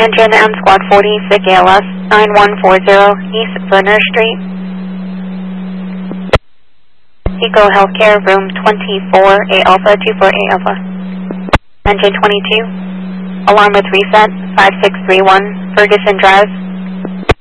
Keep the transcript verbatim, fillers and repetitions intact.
Engine M Squad forty, S I C A L S nine one four zero, East Verner Street. Eco Healthcare, room twenty-four, A Alpha, two four A Alpha. Engine twenty-two, alarm with reset, five six three one, Ferguson Drive.